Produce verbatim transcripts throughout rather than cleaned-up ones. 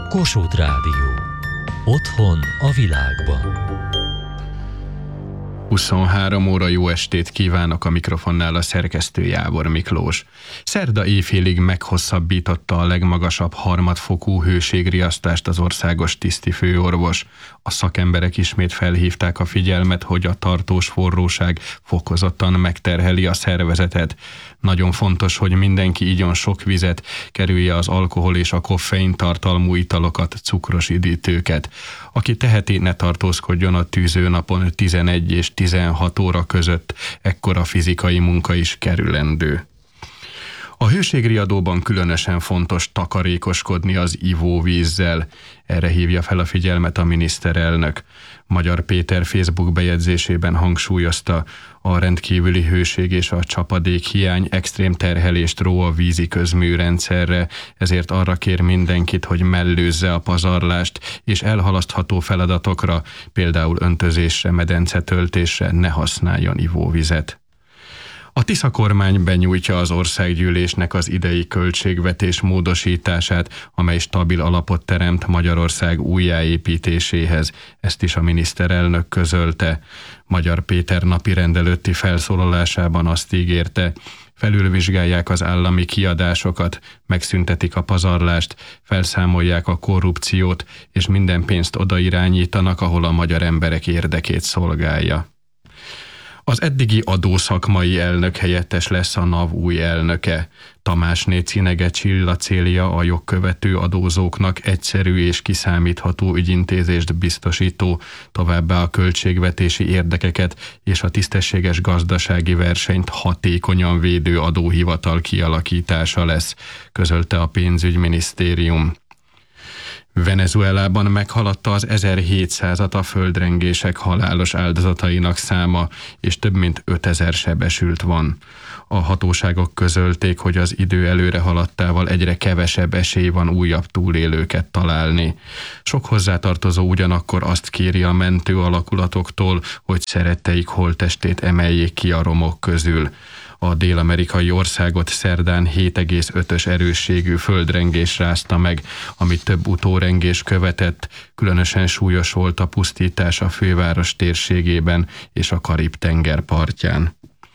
Kossuth Rádió. Otthon a világban. huszonhárom óra, jó estét kívánok, a mikrofonnál a szerkesztő Jábor Miklós. Szerda éjfélig meghosszabbította a legmagasabb harmadfokú hőségriasztást az országos tisztifőorvos. A szakemberek ismét felhívták a figyelmet, hogy a tartós forróság fokozottan megterheli a szervezetet. Nagyon fontos, hogy mindenki igyon sok vizet, kerülje az alkohol és a koffein tartalmú italokat, cukros üdítőket. Aki teheti, ne tartózkodjon a tűzőnapon tizenegy és tizenhat óra között, ekkora fizikai munka is kerülendő. A hőségriadóban különösen fontos takarékoskodni az ivóvízzel. Erre hívja fel a figyelmet a miniszterelnök. Magyar Péter Facebook bejegyzésében hangsúlyozta, a rendkívüli hőség és a csapadék hiány extrém terhelést ró a vízi közműrendszerre, ezért arra kér mindenkit, hogy mellőzze a pazarlást, és elhalasztható feladatokra, például öntözésre, medencetöltésre ne használjon ivóvizet. A Tisza kormány benyújtja az országgyűlésnek az idei költségvetés módosítását, amely stabil alapot teremt Magyarország újjáépítéséhez. Ezt is a miniszterelnök közölte. Magyar Péter napirend előtti felszólalásában azt ígérte, felülvizsgálják az állami kiadásokat, megszüntetik a pazarlást, felszámolják a korrupciót, és minden pénzt odairányítanak, ahol a magyar emberek érdekét szolgálja. Az eddigi adószakmai elnök helyettes lesz a NAV új elnöke. Tamásné Cinege Csilla célja a jogkövető adózóknak egyszerű és kiszámítható ügyintézést biztosító, továbbá a költségvetési érdekeket és a tisztességes gazdasági versenyt hatékonyan védő adóhivatal kialakítása lesz, közölte a pénzügyminisztérium. Venezuelában meghaladta az ezerhétszázat a földrengések halálos áldozatainak száma, és több mint ötezer sebesült van. A hatóságok közölték, hogy az idő előre haladtával egyre kevesebb esély van újabb túlélőket találni. Sok hozzátartozó ugyanakkor azt kéri a mentő alakulatoktól, hogy szeretteik holttestét emeljék ki a romok közül. A dél-amerikai országot szerdán hét egész ötös erősségű földrengés rázta meg, ami több utórengés követett, különösen súlyos volt a pusztítás a főváros térségében és a Karib-tenger partján.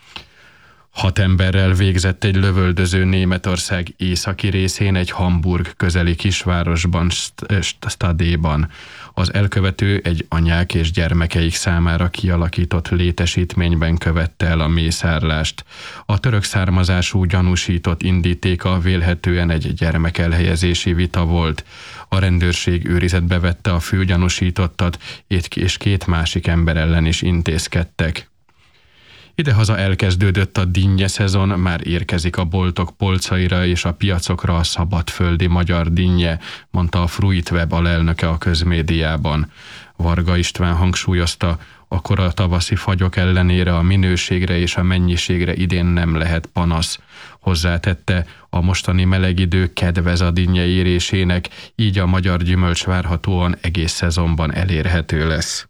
Hat emberrel végzett egy lövöldöző Németország északi részén egy Hamburg közeli kisvárosban, Stadéban. Az elkövető egy anyák és gyermekeik számára kialakított létesítményben követte el a mészárlást. A török származású gyanúsított indítéka vélhetően egy gyermekelhelyezési vita volt. A rendőrség őrizetbe vette a főgyanúsítottat, és két másik ember ellen is intézkedtek. Idehaza elkezdődött a dinnye szezon, már érkezik a boltok polcaira és a piacokra a szabadföldi magyar dinnye, mondta a Fruitweb alelnöke a közmédiában. Varga István hangsúlyozta, a kora tavaszi fagyok ellenére a minőségre és a mennyiségre idén nem lehet panasz. Hozzátette, a mostani meleg idő kedvez a dinnye érésének, így a magyar gyümölcs várhatóan egész szezonban elérhető lesz.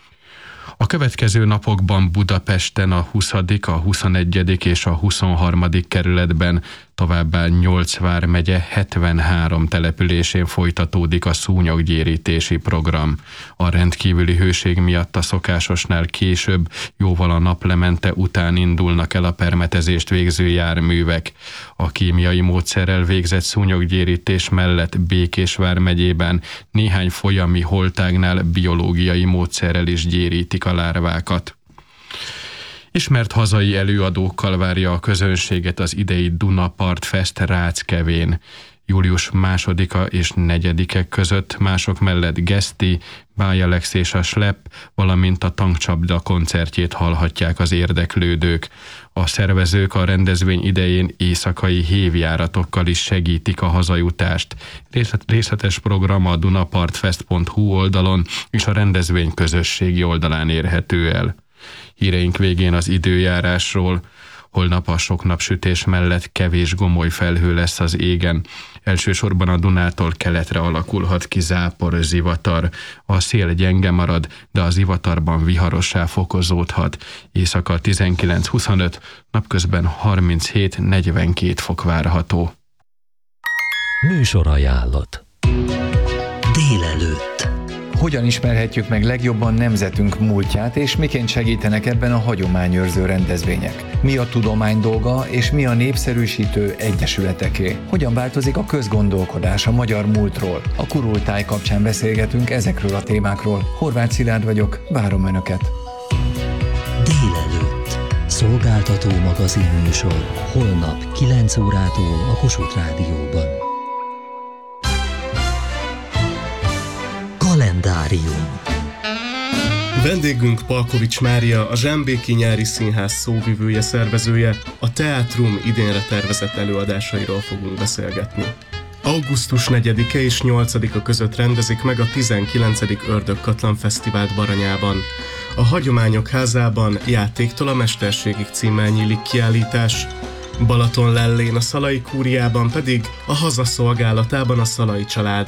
A következő napokban Budapesten a huszadik, a huszonegyedik és a huszonharmadik kerületben, továbbá nyolc vármegye hetvenhárom településén folytatódik a szúnyoggyérítési program. A rendkívüli hőség miatt a szokásosnál később, jóval a naplemente után indulnak el a permetezést végző járművek. A kémiai módszerrel végzett szúnyoggyérítés mellett Békés vármegyében néhány folyami holtágnál biológiai módszerrel is gyérítik a lárvákat. Ismert hazai előadókkal várja a közönséget az idei Dunapart Fest Ráckevén. Július másodika és negyedike között mások mellett Geszti, Bájalex és a Slepp, valamint a Tankcsapda koncertjét hallhatják az érdeklődők. A szervezők a rendezvény idején éjszakai hévjáratokkal is segítik a hazajutást. Részletes program a dunapartfest pont hu oldalon és a rendezvény közösségi oldalán érhető el. Híreink végén az időjárásról. Holnap a sok napsütés mellett kevés gomoly felhő lesz az égen. Elsősorban a Dunától keletre alakulhat ki zápor, zivatar. A szél gyenge marad, de a zivatarban viharossá fokozódhat. Éjszaka tizenkilenc huszonöt, napközben harminchét negyvenkét fok várható. Műsorajánlat. Hogyan ismerhetjük meg legjobban nemzetünk múltját, és miként segítenek ebben a hagyományőrző rendezvények? Mi a tudomány dolga, és mi a népszerűsítő egyesületeké? Hogyan változik a közgondolkodás a magyar múltról? A Kurultáj kapcsán beszélgetünk ezekről a témákról. Horváth Szilárd vagyok, várom Önöket! Délelőtt. Szolgáltató magazinműsor. Holnap kilenc órától a Kossuth Rádióban. Kalendárium. Vendégünk Palkovics Mária, a Zsámbéki Nyári Színház szóvivője, szervezője. A Teátrum idénre tervezett előadásairól fogunk beszélgetni. augusztus negyedike és nyolcadika között rendezik meg a tizenkilencedik Ördögkatlan Fesztivált Baranyában. A Hagyományok Házában Játéktól a mesterségig címmel nyílik kiállítás, Balatonlellén a Szalai Kúriában pedig a Haza szolgálatában a Szalai család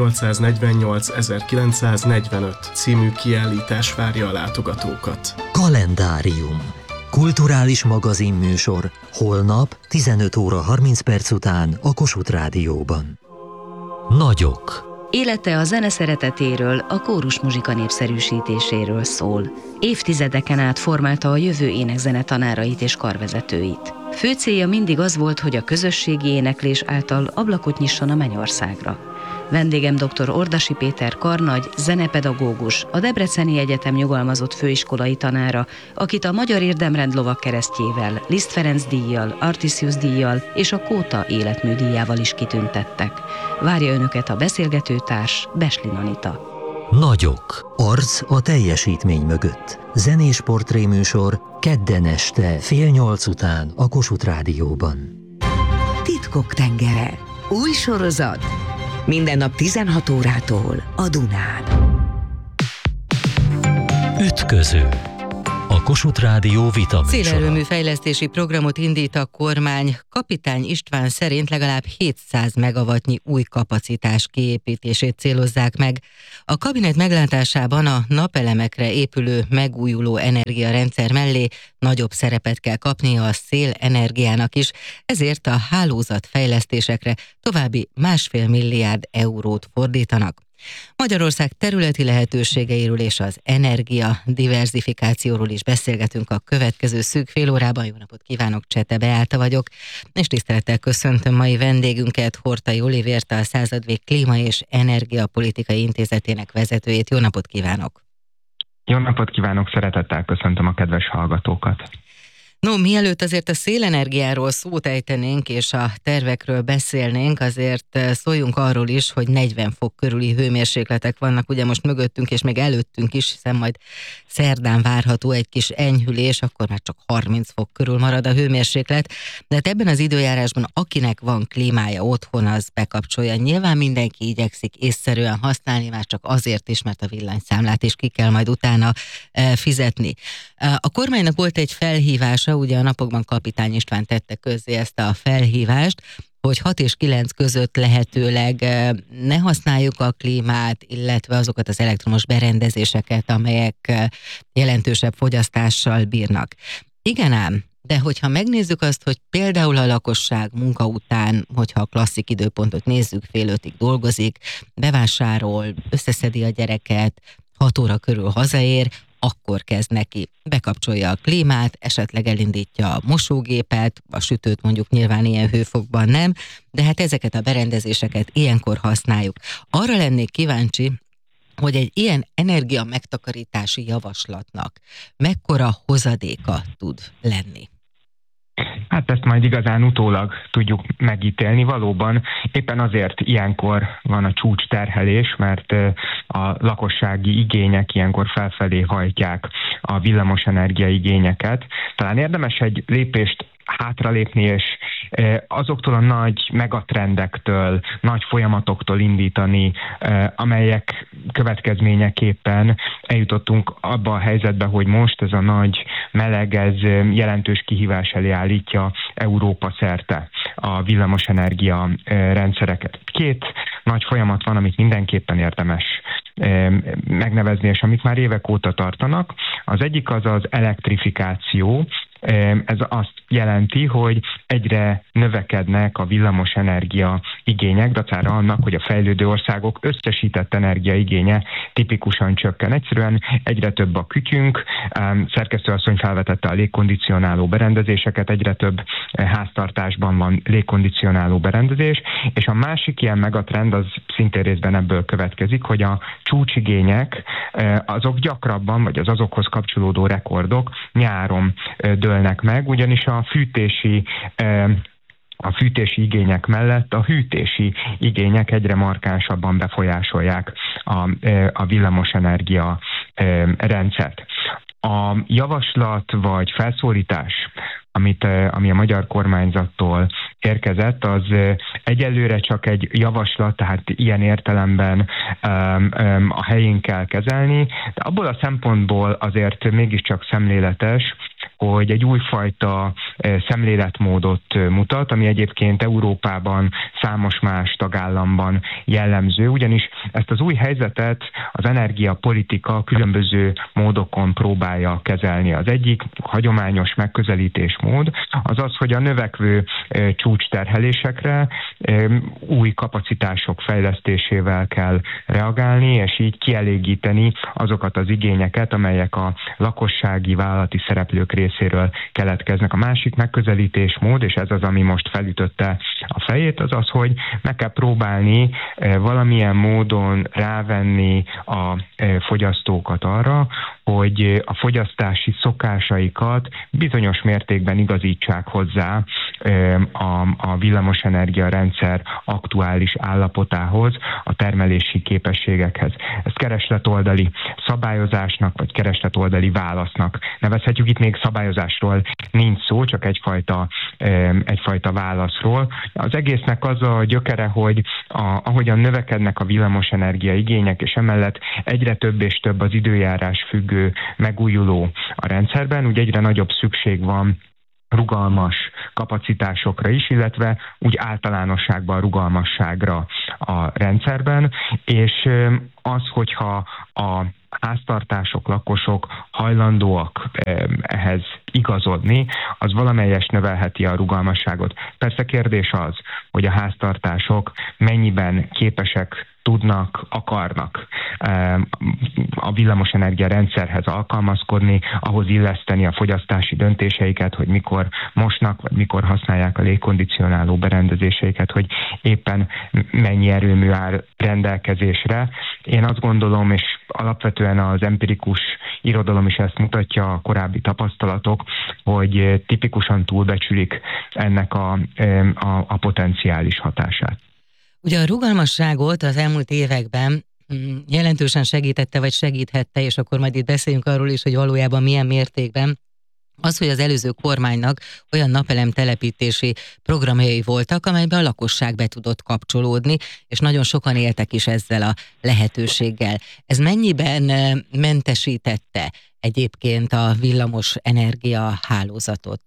ezernyolcszáznegyvennyolc-ezerkilencszáznegyvenöt című kiállítás várja a látogatókat. Kalendárium. Kulturális magazinműsor. Holnap tizenöt óra harminc perc után a Kossuth Rádióban. Nagyok. Élete a zene szeretetéről, a kórusmuzsika népszerűsítéséről szól. Évtizedeken át formálta a jövő énekzene tanárait és karvezetőit. Fő célja mindig az volt, hogy a közösségi éneklés által ablakot nyisson a mennyországra. Vendégem dr. Ordasi Péter karnagy, zenepedagógus, a Debreceni Egyetem nyugalmazott főiskolai tanára, akit a Magyar Érdemrend lovagkeresztjével, Liszt Ferenc díjjal, Artisius díjjal és a Kóta életmű díjával is kitüntettek. Várja Önöket a beszélgetőtárs, Besling Anita. Nagyok. Arc a teljesítmény mögött. Zenés portréműsor kedden este fél nyolc után a Kossuth Rádióban. Titkok tengere. Új sorozat. Minden nap tizenhat órától a Dunán. Ütköző. A Kossuth Rádió vita műsora. Szélerőmű fejlesztési programot indít a kormány. Kapitány István szerint legalább hétszáz megawattnyi új kapacitás kiépítését célozzák meg. A kabinet meglátásában a napelemekre épülő megújuló energiarendszer mellé nagyobb szerepet kell kapnia a szélenergiának is, ezért a hálózatfejlesztésekre további másfél milliárd eurót fordítanak. Magyarország területi lehetőségeiről és az energia diverzifikációról is beszélgetünk a következő szűk fél órában. Jó napot kívánok, Csete Beáta vagyok, és tisztelettel köszöntöm mai vendégünket, Hortai Olivért, a Századvég Klíma és Energiapolitikai Intézetének vezetőjét. Jó napot kívánok! Jó napot kívánok, szeretettel köszöntöm a kedves hallgatókat! No, mielőtt azért a szélenergiáról szót ejtenénk és a tervekről beszélnénk, azért szóljunk arról is, hogy negyven fok körüli hőmérsékletek vannak ugye most mögöttünk, és még előttünk is, hiszen majd szerdán várható egy kis enyhülés, akkor már csak harminc fok körül marad a hőmérséklet, de hát ebben az időjárásban akinek van klímája otthon, az bekapcsolja. Nyilván mindenki igyekszik észszerűen használni, már csak azért is, mert a villanyszámlát is ki kell majd utána e, fizetni. A kormánynak volt egy felhívása, ugye a napokban Kapitány István tette közzé ezt a felhívást, hogy hat és kilenc között lehetőleg ne használjuk a klímát, illetve azokat az elektromos berendezéseket, amelyek jelentősebb fogyasztással bírnak. Igen ám, de hogyha megnézzük azt, hogy például a lakosság munka után, hogyha a klasszik időpontot nézzük, fél ötig dolgozik, bevásárol, összeszedi a gyereket, hat óra körül hazaér, akkor kezd neki. Bekapcsolja a klímát, esetleg elindítja a mosógépet, a sütőt mondjuk nyilván ilyen hőfokban nem, de hát ezeket a berendezéseket ilyenkor használjuk. Arra lennék kíváncsi, hogy egy ilyen energia megtakarítási javaslatnak mekkora hozadéka tud lenni. Hát ezt majd igazán utólag tudjuk megítélni. Valóban éppen azért ilyenkor van a csúcs terhelés, mert a lakossági igények ilyenkor felfelé hajtják a villamosenergia igényeket. Talán érdemes egy lépést hátralépni, és azoktól a nagy megatrendektől, nagy folyamatoktól indítani, amelyek következményeképpen eljutottunk abba a helyzetbe, hogy most ez a nagy meleg, ez jelentős kihívás elé állítja Európa szerte a villamosenergia rendszereket. Két nagy folyamat van, amit mindenképpen érdemes megnevezni, és amit már évek óta tartanak. Az egyik az az elektrifikáció. Ez azt jelenti, hogy egyre növekednek a villamos energia igények, dacára annak, hogy a fejlődő országok összesített energiaigénye tipikusan csökken. Egyszerűen egyre több a kütyünk, szerkesztőasszony felvetette a légkondicionáló berendezéseket, egyre több háztartásban van légkondicionáló berendezés, és a másik ilyen megatrend az szintén részben ebből következik, hogy a csúcsigények azok gyakrabban, vagy az azokhoz kapcsolódó rekordok nyáron dőlnek meg, ugyanis a fűtési a fűtési igények mellett a hűtési igények egyre markánsabban befolyásolják a, a villamosenergia rendszert. A javaslat vagy felszólítás, amit, ami a magyar kormányzattól érkezett, az egyelőre csak egy javaslat, tehát ilyen értelemben a helyén kell kezelni, de abból a szempontból azért mégiscsak szemléletes, hogy egy újfajta szemléletmódot mutat, ami egyébként Európában számos más tagállamban jellemző, ugyanis ezt az új helyzetet az energiapolitika különböző módokon próbálja kezelni. Az egyik hagyományos megközelítésmód az az, hogy a növekvő csúcsterhelésekre új kapacitások fejlesztésével kell reagálni, és így kielégíteni azokat az igényeket, amelyek a lakossági vállalati szereplők részéről keletkeznek. A másik megközelítésmód, és ez az, ami most felütötte a fejét, az az, hogy meg kell próbálni valamilyen módon rávenni a fogyasztókat arra, hogy a fogyasztási szokásaikat bizonyos mértékben igazítsák hozzá a, a villamosenergia rendszer aktuális állapotához, a termelési képességekhez. Ezt keresletoldali szabályozásnak, vagy keresletoldali válasznak nevezhetjük. Itt még szabályozásról nincs szó, csak egyfajta, egyfajta válaszról. Az egésznek az a gyökere, hogy a, ahogyan növekednek a villamosenergia igények, és emellett egyre több és több az időjárás függő megújuló a rendszerben, úgy egyre nagyobb szükség van rugalmas kapacitásokra is, illetve úgy általánosságban rugalmasságra a rendszerben, és az, hogyha a háztartások, lakosok hajlandóak ehhez igazodni, az valamelyest növelheti a rugalmasságot. Persze kérdés az, hogy a háztartások mennyiben képesek, tudnak, akarnak a villamosenergia rendszerhez alkalmazkodni, ahhoz illeszteni a fogyasztási döntéseiket, hogy mikor mosnak, vagy mikor használják a légkondicionáló berendezéseiket, hogy éppen mennyi erőmű áll rendelkezésre. Én azt gondolom, és alapvetően az empirikus irodalom is ezt mutatja, a korábbi tapasztalatok, hogy tipikusan túlbecsülik ennek a, a, a potenciális hatását. Ugye a rugalmasságot az elmúlt években jelentősen segítette, vagy segíthette, és akkor majd itt beszéljünk arról is, hogy valójában milyen mértékben, az, hogy az előző kormánynak olyan napelem telepítési programjai voltak, amelyben a lakosság be tudott kapcsolódni, és nagyon sokan éltek is ezzel a lehetőséggel. Ez mennyiben mentesítette egyébként a villamos energia hálózatot?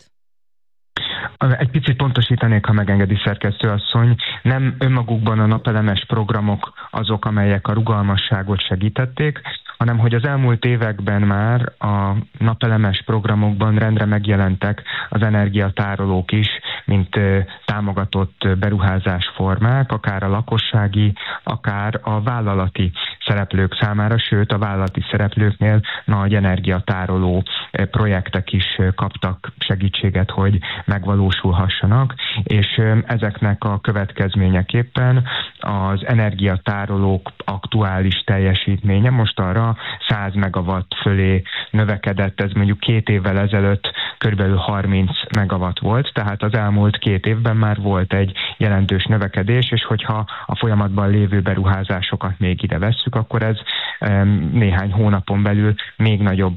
Egy picit pontosítanék, ha megengedi szerkesztőasszony, nem önmagukban a napelemes programok azok, amelyek a rugalmasságot segítették, hanem hogy az elmúlt években már a napelemes programokban rendre megjelentek az energiatárolók is, mint támogatott beruházásformák, akár a lakossági, akár a vállalati szereplők számára, sőt a vállalati szereplőknél nagy energiatároló projektek is kaptak segítséget, hogy megvalósulhassanak, és ezeknek a következményeképpen az energiatárolók aktuális teljesítménye most arra száz megawatt fölé növekedett, ez mondjuk két évvel ezelőtt körülbelül harminc megawatt volt, tehát az elmúlt két évben már volt egy jelentős növekedés, és hogyha a folyamatban lévő beruházásokat még ide vesszük, akkor ez néhány hónapon belül még nagyobb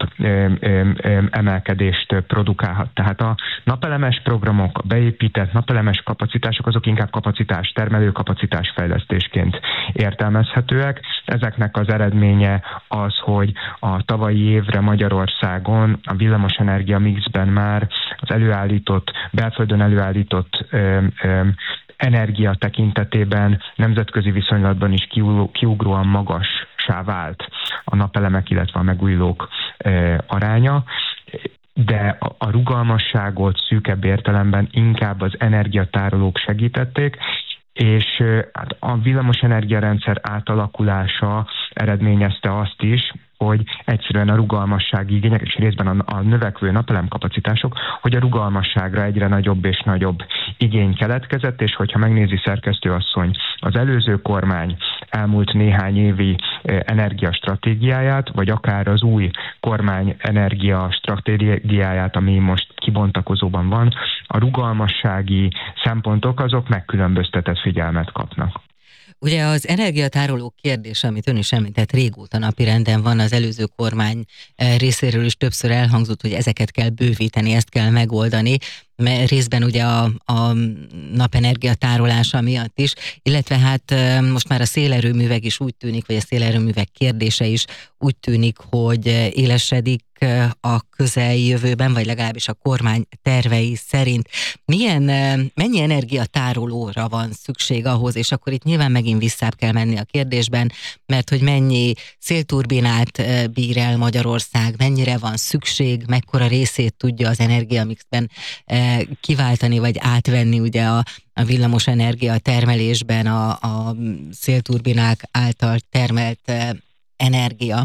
emelkedést produkálhat. Tehát a napelemes programok, a beépített napelemes kapacitások, azok inkább kapacitás, termelő kapacitás fejlesztésként értelmezhetőek. Ezeknek az eredménye az, hogy a tavalyi évre Magyarországon a villamosenergia mixben már az előállított, belföldön előállított ö, ö, energia tekintetében nemzetközi viszonylatban is kiugróan magassá vált a napelemek, illetve a megújulók ö, aránya. de a rugalmasságot szűkebb értelemben inkább az energiatárolók segítették, és hát a villamosenergiarendszer átalakulása eredményezte azt is, hogy egyszerűen a rugalmassági igények, és részben a, a növekvő napelemkapacitások, hogy a rugalmasságra egyre nagyobb és nagyobb igény keletkezett, és hogyha megnézi szerkesztőasszony az előző kormány elmúlt néhány évi energiastratégiáját, vagy akár az új kormány energiastratégiáját, ami most kibontakozóban van, a rugalmassági szempontok azok megkülönböztetett figyelmet kapnak. Ugye az energiatárolók kérdése, amit ön is említett, régóta napirenden van, az előző kormány részéről is többször elhangzott, hogy ezeket kell bővíteni, ezt kell megoldani, mert részben ugye a, a napenergia tárolása miatt is, illetve hát most már a szélerőművek is úgy tűnik, vagy a szélerőművek kérdése is úgy tűnik, hogy élesedik a közeljövőben, vagy legalábbis a kormány tervei szerint. Milyen, mennyi energiatárolóra van szükség ahhoz, és akkor itt nyilván megint visszább kell menni a kérdésben, mert hogy mennyi szélturbinát bír el Magyarország, mennyire van szükség, mekkora részét tudja az energiamixben kiváltani, vagy átvenni ugye a, a villamos energia termelésben a, a szélturbinák által termelt energia?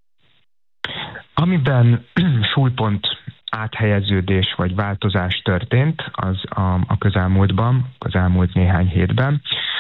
Amiben súlypont áthelyeződés vagy változás történt az a, a közelmúltban, az elmúlt néhány hétben,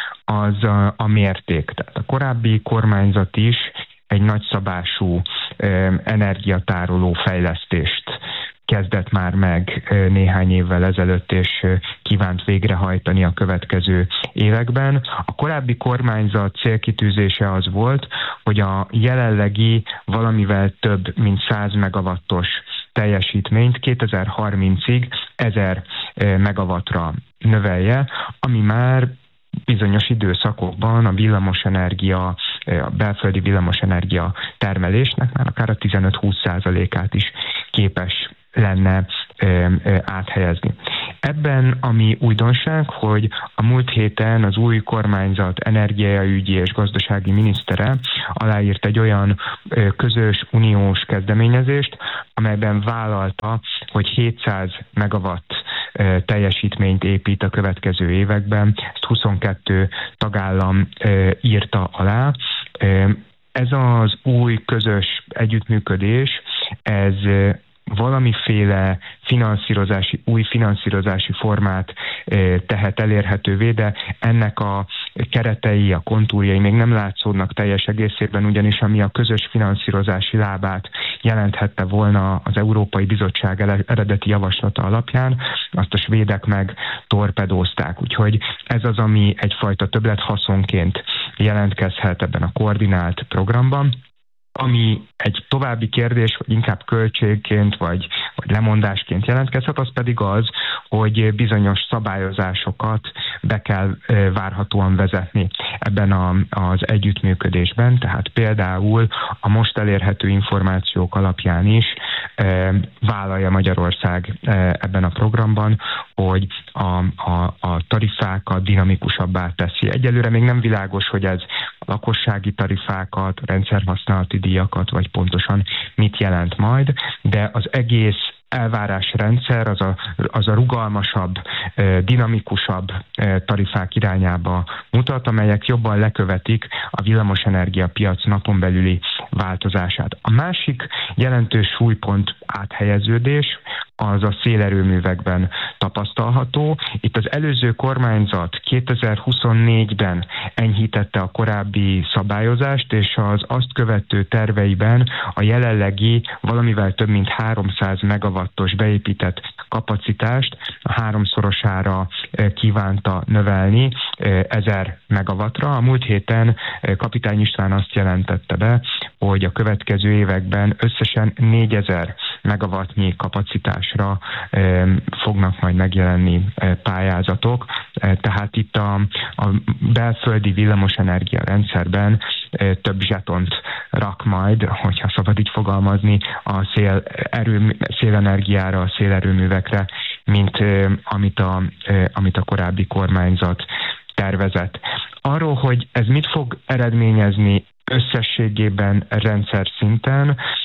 az a, a mérték. Tehát a korábbi kormányzat is egy nagyszabású eh, energiatároló fejlesztést kezdett már meg néhány évvel ezelőtt, és kívánt végrehajtani a következő években. A korábbi kormányzat célkitűzése az volt, hogy a jelenlegi valamivel több mint száz megawattos teljesítményt kétezer-harmincig ezer megawattra növelje, ami már bizonyos időszakokban a villamosenergia, a belföldi villamosenergia termelésnek már akár a tizenöt-húsz százalékát is képes lenne ö, ö, áthelyezni. Ebben ami újdonság, hogy a múlt héten az új kormányzat energiaügyi és gazdasági minisztere aláírt egy olyan ö, közös uniós kezdeményezést, amelyben vállalta, hogy hétszáz megawatt ö, teljesítményt épít a következő években. Ezt huszonkettő tagállam ö, írta alá. Ö, ez az új közös együttműködés, ez ö, valamiféle finanszírozási, új finanszírozási formát e, tehet elérhetővé, de ennek a keretei, a kontúrjai még nem látszódnak teljes egészében, ugyanis ami a közös finanszírozási lábát jelenthette volna az Európai Bizottság eredeti javaslata alapján, azt a svédek meg torpedózták. Úgyhogy ez az, ami egyfajta többlethaszonként jelentkezhet ebben a koordinált programban. Ami egy további kérdés, vagy inkább költségként, vagy, vagy lemondásként jelentkezhet, az pedig az, hogy bizonyos szabályozásokat be kell e, várhatóan vezetni ebben a, az együttműködésben. Tehát például a most elérhető információk alapján is e, vállalja Magyarország e, ebben a programban, hogy a, a, a tarifákat dinamikusabbá teszi. Egyelőre még nem világos, hogy ez a lakossági tarifákat, rendszerhasználati díjakat, vagy pontosan mit jelent majd, de az egész elvárásrendszer az a, az a rugalmasabb, dinamikusabb tarifák irányába mutat, amelyek jobban lekövetik a villamosenergia piac napon belüli változását. A másik jelentős súlypont áthelyeződés az a szélerőművekben tapasztalható. Itt az előző kormányzat kétezer-huszonnégyben enyhítette a korábbi szabályozást, és az azt követő terveiben a jelenlegi valamivel több mint háromszáz megawattos beépített kapacitást a háromszorosára kívánta növelni ezer megawattra. A múlt héten Kapitány István azt jelentette be, hogy a következő években összesen négyezer megawattnyi kapacitásra e, fognak majd megjelenni e, pályázatok. E, tehát itt a, a belföldi villamosenergia rendszerben e, több zsetont rak majd, hogyha szabad így fogalmazni, a szél erő, szélenergiára, a szélerőművekre, mint e, amit, a, e, amit a korábbi kormányzat tervezett. Arról, hogy ez mit fog eredményezni összességében rendszer szinten,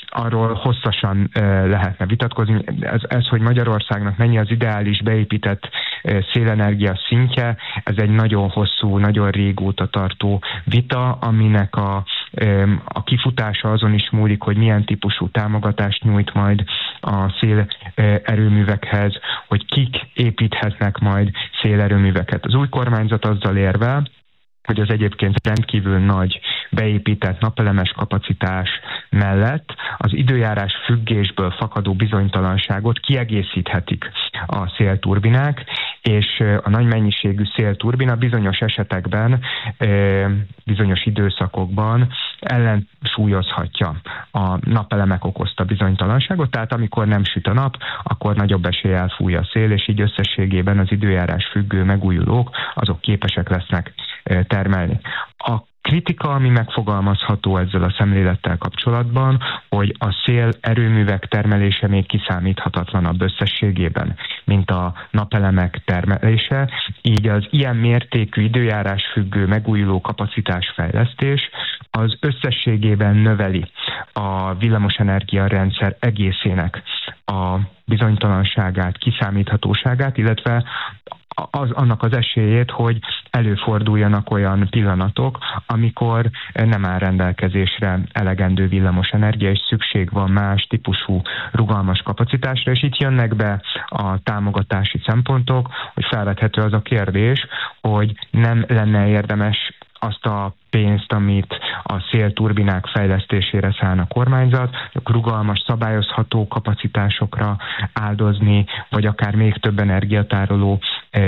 arról hosszasan lehetne vitatkozni. Ez, ez, hogy Magyarországnak mennyi az ideális beépített szélenergia szintje, ez egy nagyon hosszú, nagyon régóta tartó vita, aminek a, a kifutása azon is múlik, hogy milyen típusú támogatást nyújt majd a szélerőművekhez, hogy kik építhetnek majd szélerőműveket. Az új kormányzat azzal érvel, hogy az egyébként rendkívül nagy beépített napelemes kapacitás mellett az időjárás függésből fakadó bizonytalanságot kiegészíthetik a szélturbinák, és a nagy mennyiségű szélturbina bizonyos esetekben, bizonyos időszakokban ellensúlyozhatja a napelemek okozta bizonytalanságot, tehát amikor nem süt a nap, akkor nagyobb eséllyel fúj a szél, és így összességében az időjárás függő megújulók azok képesek lesznek termelni. A kritika, ami megfogalmazható ezzel a szemlélettel kapcsolatban, hogy a szél erőművek termelése még kiszámíthatatlanabb összességében, mint a napelemek termelése, így az ilyen mértékű időjárás függő megújuló kapacitásfejlesztés az összességében növeli a villamosenergia rendszer egészének a bizonytalanságát, kiszámíthatóságát, illetve az, annak az esélyét, hogy előforduljanak olyan pillanatok, amikor nem áll rendelkezésre elegendő villamosenergia, és szükség van más típusú rugalmas kapacitásra, és itt jönnek be a támogatási szempontok, hogy felvethető az a kérdés, hogy nem lenne érdemes azt a pénzt, amit a szélturbinák fejlesztésére szán a kormányzat, rugalmas, szabályozható kapacitásokra áldozni, vagy akár még több energiatároló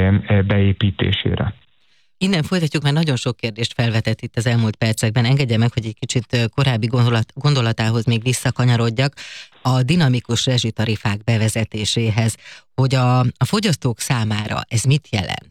beépítésére. Innen folytatjuk, mert nagyon sok kérdést felvetett itt az elmúlt percekben. Engedje meg, hogy egy kicsit korábbi gondolat, gondolatához még visszakanyarodjak a dinamikus rezsitarifák bevezetéséhez, hogy a, a fogyasztók számára ez mit jelent?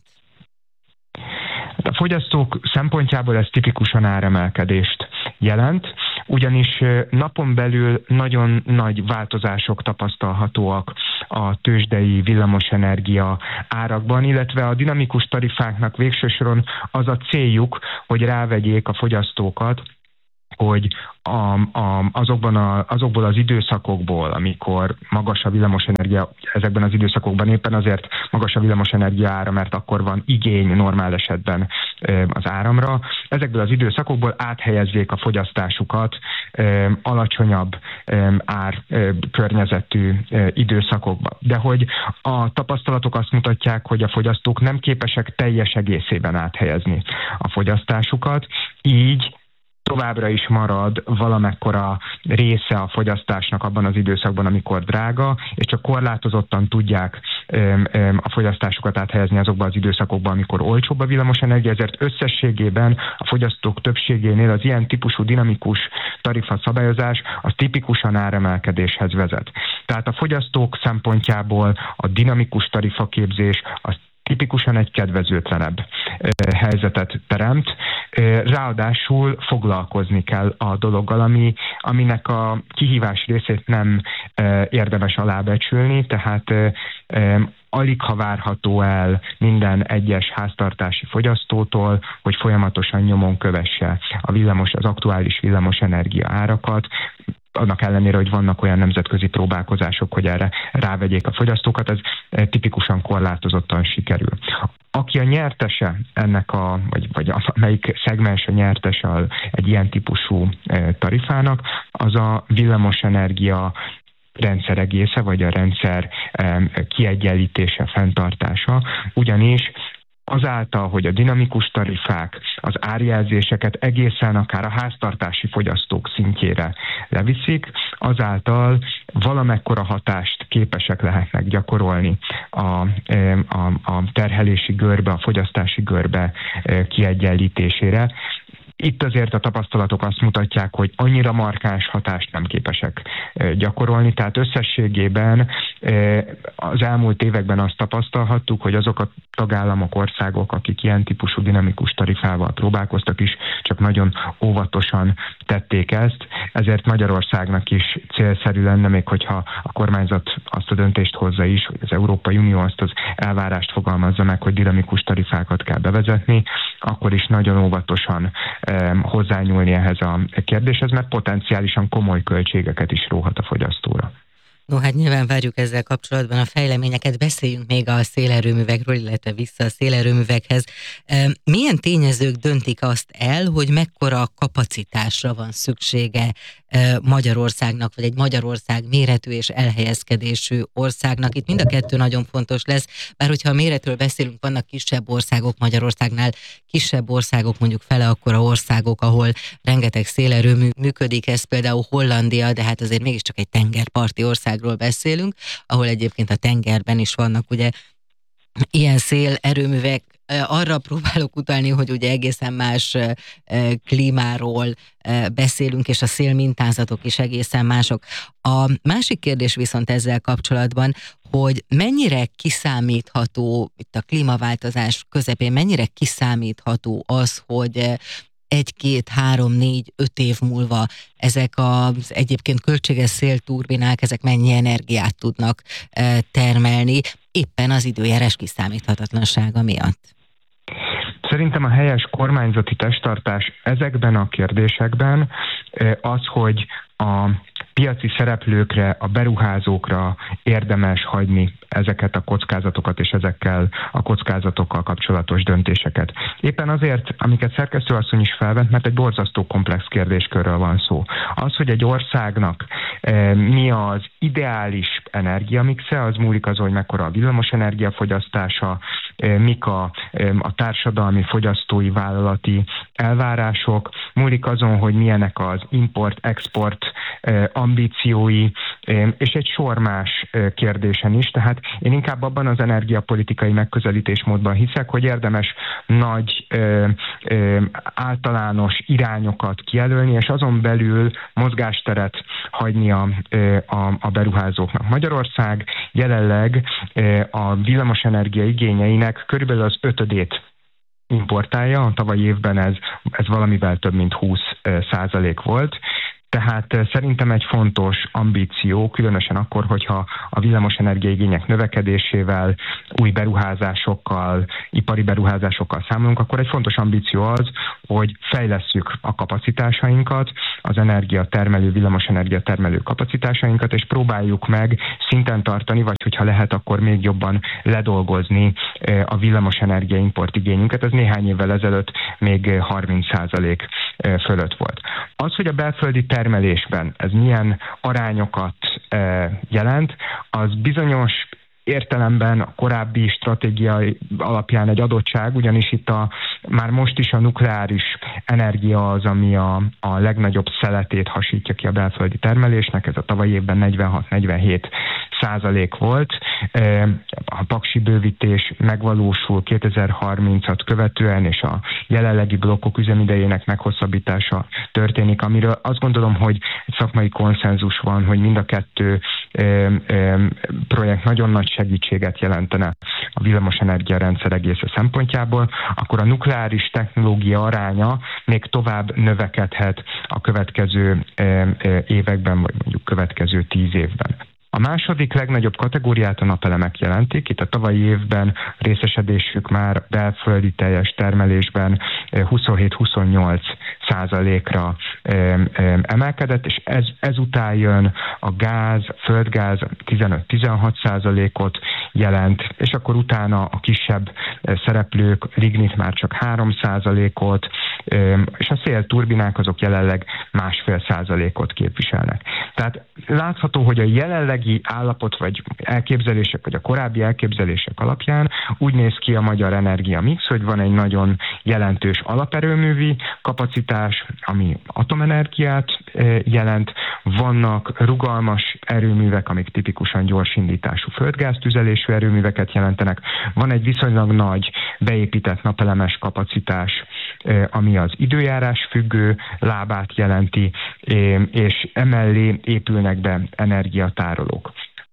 A fogyasztók szempontjából ez tipikusan áremelkedést jelent, ugyanis napon belül nagyon nagy változások tapasztalhatóak a tőzsdei villamosenergia árakban, illetve a dinamikus tarifáknak végső soron az a céljuk, hogy rávegyék a fogyasztókat, hogy a, a, azokban a, azokból az időszakokból, amikor magas a villamosenergia, ezekben az időszakokban éppen azért magas a villamosenergia ára, mert akkor van igény normál esetben az áramra, ezekből az időszakokból áthelyezzék a fogyasztásukat alacsonyabb ár környezetű időszakokba. De hogy a tapasztalatok azt mutatják, hogy a fogyasztók nem képesek teljes egészében áthelyezni a fogyasztásukat, így továbbra is marad valamekkora része a fogyasztásnak abban az időszakban, amikor drága, és csak korlátozottan tudják öm, öm, a fogyasztásukat áthelyezni azokban az időszakokban, amikor olcsóbb a villamosenergia, ezért összességében a fogyasztók többségénél az ilyen típusú dinamikus tarifa szabályozás az tipikusan áremelkedéshez vezet. Tehát a fogyasztók szempontjából a dinamikus tarifaképzés az tipikusan egy kedvezőtlenebb helyzetet teremt. Ráadásul foglalkozni kell a dologgal, ami, aminek a kihívás részét nem érdemes alábecsülni, tehát alig ha várható el minden egyes háztartási fogyasztótól, hogy folyamatosan nyomon kövesse a villamos, az aktuális villamosenergia árakat, annak ellenére, hogy vannak olyan nemzetközi próbálkozások, hogy erre rávegyék a fogyasztókat, ez tipikusan korlátozottan sikerül. Aki a nyertese ennek a, vagy, vagy melyik szegmens a nyertese egy ilyen típusú tarifának, az a villamosenergia rendszer egésze, vagy a rendszer kiegyenlítése, fenntartása, ugyanis azáltal, hogy a dinamikus tarifák az árjelzéseket egészen akár a háztartási fogyasztók szintjére leviszik, azáltal valamekkora hatást képesek lehetnek gyakorolni a, a, a terhelési görbe, a fogyasztási görbe kiegyenlítésére. Itt azért a tapasztalatok azt mutatják, hogy annyira markáns hatást nem képesek gyakorolni, tehát összességében Az elmúlt években azt tapasztalhattuk, hogy azok a tagállamok, országok, akik ilyen típusú dinamikus tarifával próbálkoztak is, csak nagyon óvatosan tették ezt, ezért Magyarországnak is célszerű lenne, még hogyha a kormányzat azt a döntést hozza is, hogy az Európai Unió azt az elvárást fogalmazza meg, hogy dinamikus tarifákat kell bevezetni, akkor is nagyon óvatosan eh, hozzányúlni ehhez a kérdéshez, mert potenciálisan komoly költségeket is róhat a fogyasztóra. No, hát nyilván várjuk ezzel kapcsolatban a fejleményeket, beszéljünk még a szélerőművekről, illetve vissza a szélerőművekhez. Milyen tényezők döntik azt el, hogy mekkora kapacitásra van szüksége Magyarországnak, vagy egy Magyarország méretű és elhelyezkedésű országnak? Itt mind a kettő nagyon fontos lesz, bár hogyha a méretről beszélünk, vannak kisebb országok, Magyarországnál kisebb országok, mondjuk fele akkora országok, ahol rengeteg szélerőmű működik, ez például Hollandia, de hát azért mégiscsak egy tengerparti országról beszélünk, ahol egyébként a tengerben is vannak ugye ilyen szélerőművek. Arra próbálok utalni, hogy ugye egészen más klímáról beszélünk, és a szélmintázatok is egészen mások. A másik kérdés viszont ezzel kapcsolatban, hogy mennyire kiszámítható itt a klímaváltozás közepén, mennyire kiszámítható az, hogy egy, két, három, négy, öt év múlva ezek az egyébként költséges szélturbinák, ezek mennyi energiát tudnak termelni, éppen az időjárás kiszámíthatatlansága miatt? Szerintem a helyes kormányzati testtartás ezekben a kérdésekben az, hogy a piaci szereplőkre, a beruházókra érdemes hagyni ezeket a kockázatokat és ezekkel a kockázatokkal kapcsolatos döntéseket. Éppen azért, amiket szerkesztőasszony is felvett, mert egy borzasztó komplex kérdéskörről van szó. Az, hogy egy országnak e, mi az ideális energiamixe, az múlik azon, hogy mekkora a villamos energiafogyasztása, e, mik a, e, a társadalmi, fogyasztói, vállalati elvárások, múlik azon, hogy milyenek az import-export e, ambíciói, e, és egy sor más e, kérdésen is. Tehát én inkább abban az energiapolitikai megközelítésmódban hiszek, hogy érdemes nagy ö, ö, általános irányokat kijelölni, és azon belül mozgásteret hagyni a, a, a beruházóknak. Magyarország jelenleg a villamosenergia igényeinek körülbelül az ötödét importálja, a tavalyi évben ez, ez valamivel több mint húsz százalék volt. Tehát szerintem egy fontos ambíció, különösen akkor, hogyha a villamosenergia igények növekedésével, új beruházásokkal, ipari beruházásokkal számolunk, akkor egy fontos ambíció az, hogy fejlesszük a kapacitásainkat, az energiatermelő, villamosenergia termelő kapacitásainkat, és próbáljuk meg szinten tartani, vagy hogyha lehet, akkor még jobban ledolgozni a villamosenergia import igényünket. Ez néhány évvel ezelőtt még harminc százalék fölött volt. Az, hogy a belföldi termelésben ez milyen arányokat jelent, az bizonyos értelemben a korábbi stratégia alapján egy adottság, ugyanis itt a, már most is a nukleáris energia az, ami a, a legnagyobb szeletét hasítja ki a belföldi termelésnek, ez a tavalyi évben negyvenhat-negyvenhét százalék volt. A paksi bővítés megvalósul kétezer-harmincat követően, és a jelenlegi blokkok üzemidejének meghosszabbítása történik, amiről azt gondolom, hogy egy szakmai konszenzus van, hogy mind a kettő projekt nagyon nagy segítséget jelentene a villamosenergia rendszer egésze szempontjából, akkor a nukleáris technológia aránya még tovább növekedhet a következő években, vagy mondjuk következő tíz évben. A második legnagyobb kategóriát a napelemek jelentik. Itt a tavalyi évben részesedésük már belföldi teljes termelésben huszonhét-huszonnyolc százalékra emelkedett, és ez, ezután jön a gáz, földgáz tizenöt-tizenhat százalékot jelent, és akkor utána a kisebb szereplők, lignit már csak három százalékot, és a szélturbinák azok jelenleg másfél százalékot képviselnek. Tehát látható, hogy a jelenlegi állapot, vagy elképzelések, vagy a korábbi elképzelések alapján úgy néz ki a magyar energiamix, hogy van egy nagyon jelentős alaperőművi kapacitás, ami atomenergiát jelent, vannak rugalmas erőművek, amik tipikusan gyorsindítású földgáztüzelésű erőműveket jelentenek, van egy viszonylag nagy beépített napelemes kapacitás, ami az időjárás függő lábát jelenti, és emellé épülnek be energiatárolók.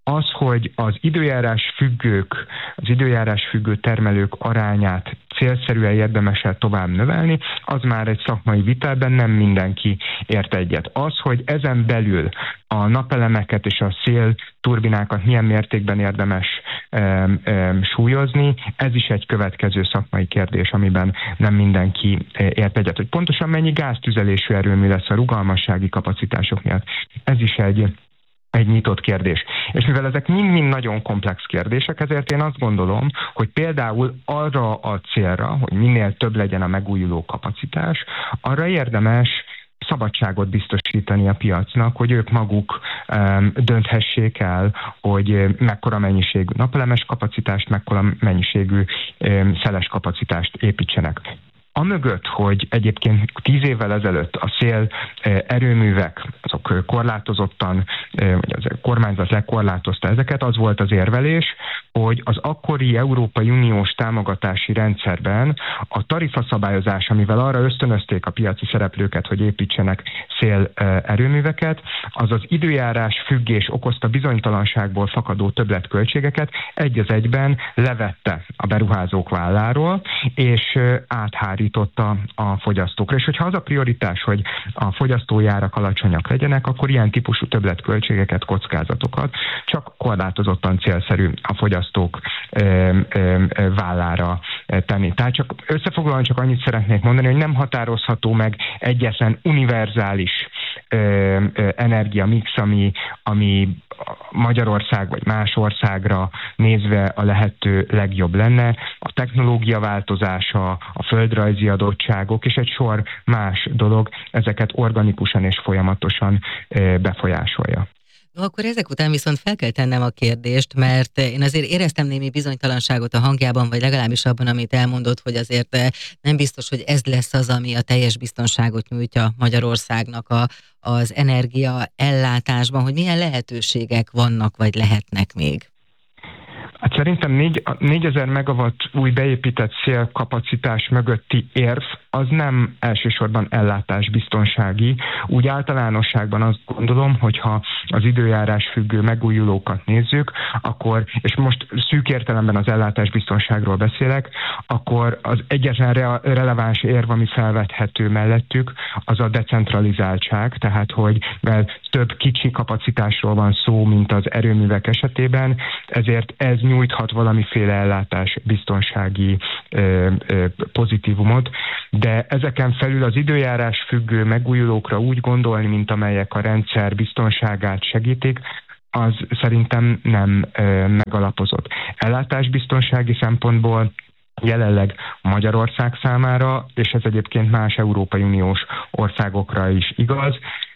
Az, hogy az időjárás függők, az időjárás függő termelők arányát célszerűen érdemes-e tovább növelni, az már egy szakmai vitában nem mindenki ért egyet. Az, hogy ezen belül a napelemeket és a szélturbinákat milyen mértékben érdemes e, e, súlyozni, ez is egy következő szakmai kérdés, amiben nem mindenki ért egyet. Hogy pontosan mennyi gáztüzelésű erőmű lesz a rugalmassági kapacitások miatt, ez is egy egy nyitott kérdés. És mivel ezek mind-mind nagyon komplex kérdések, ezért én azt gondolom, hogy például arra a célra, hogy minél több legyen a megújuló kapacitás, arra érdemes szabadságot biztosítani a piacnak, hogy ők maguk um, dönthessék el, hogy mekkora mennyiségű napelemes kapacitást, mekkora mennyiségű um, szeles kapacitást építsenek. Amögött, hogy egyébként tíz évvel ezelőtt a szél erőművek, azok korlátozottan, vagy az kormányzat lekorlátozta ezeket, az volt az érvelés, hogy az akkori Európai Uniós támogatási rendszerben a tarifaszabályozás, amivel arra ösztönözték a piaci szereplőket, hogy építsenek szél erőműveket, az az időjárás függés okozta bizonytalanságból fakadó többletköltségeket egy az egyben levette a beruházók válláról, és áthárította a fogyasztókra. És hogyha az a prioritás, hogy a fogyasztói árak alacsonyak legyenek, akkor ilyen típusú többletköltségeket, kockázatokat csak korlátozottan célszerű a fogyasztók ö, ö, ö, vállára tenni. Tehát csak összefoglalóan csak annyit szeretnék mondani, hogy nem határozható meg egyetlen univerzális ö, ö, energiamix, ami, ami Magyarország vagy más országra nézve a lehető legjobb lenne. A technológia változása, a földrajzi adottságok és egy sor más dolog ezeket organikusan és folyamatosan befolyásolja. No, akkor ezek után viszont fel kell tennem a kérdést, mert én azért éreztem némi bizonytalanságot a hangjában, vagy legalábbis abban, amit elmondott, hogy azért nem biztos, hogy ez lesz az, ami a teljes biztonságot nyújtja Magyarországnak a, az energia ellátásban, hogy milyen lehetőségek vannak, vagy lehetnek még. Hát szerintem négyezer megawatt új beépített szélkapacitás mögötti érv az nem elsősorban ellátásbiztonsági. Úgy általánosságban azt gondolom, hogyha az időjárás függő megújulókat nézzük, akkor, és most szűk értelemben az ellátásbiztonságról beszélek, akkor az egyetlen re- releváns érv, ami felvethető mellettük, az a decentralizáltság, tehát hogy mert több kicsi kapacitásról van szó, mint az erőművek esetében, ezért ez nyújthat valamiféle ellátásbiztonsági ö, ö, pozitívumot, de ezeken felül az időjárás függő megújulókra úgy gondolni, mint amelyek a rendszer biztonságát segítik, az szerintem nem ö, megalapozott. Ellátásbiztonsági szempontból jelenleg Magyarország számára, és ez egyébként más Európai Uniós országokra is igaz,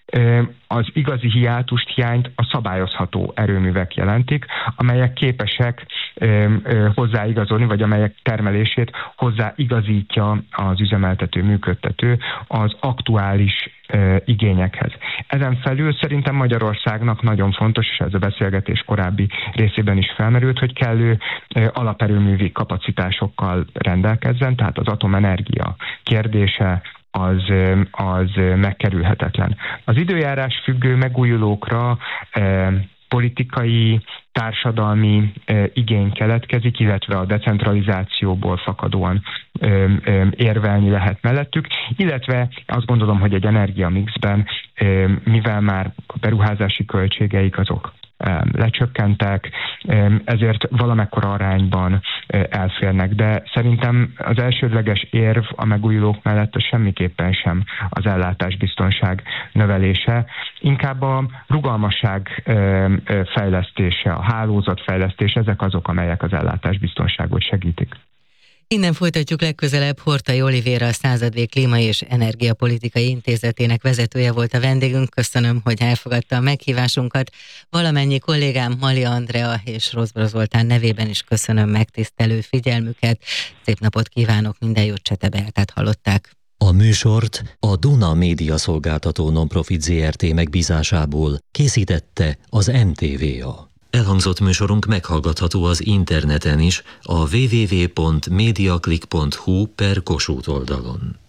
az igazi hiátust, hiányt a szabályozható erőművek jelentik, amelyek képesek hozzáigazolni, vagy amelyek termelését hozzáigazítja az üzemeltető, működtető az aktuális igényekhez. Ezen felül szerintem Magyarországnak nagyon fontos, és ez a beszélgetés korábbi részében is felmerült, hogy kellő alaperőművi kapacitásokkal rendelkezzen, tehát az atomenergia kérdése az, az megkerülhetetlen. Az időjárás függő megújulókra e, politikai, társadalmi e, igény keletkezik, illetve a decentralizációból fakadóan e, e, érvelni lehet mellettük, illetve azt gondolom, hogy egy energiamixben, e, mivel már a beruházási költségeik azok lecsökkentek, ezért valamekkora arányban elférnek, de szerintem az elsődleges érv a megújulók mellett az semmiképpen sem az ellátásbiztonság növelése, inkább a rugalmasság fejlesztése, a hálózatfejlesztés, ezek azok, amelyek az ellátásbiztonságot segítik. Innen folytatjuk legközelebb. Horthy Olivér, a Századvé Klíma és Energiapolitikai Intézetének vezetője volt a vendégünk. Köszönöm, hogy elfogadta a meghívásunkat. Valamennyi kollégám, Mali Andrea és Rozbra Zoltán nevében is köszönöm megtisztelő figyelmüket. Szép napot kívánok, minden jót, Csete Beátát hallották. A műsort a Duna Média Szolgáltató Nonprofit zé er té megbízásából készítette az em té vé á. Elhangzott műsorunk meghallgatható az interneten is a double-u double-u double-u pont mediaclick pont hu per Kossuth oldalon.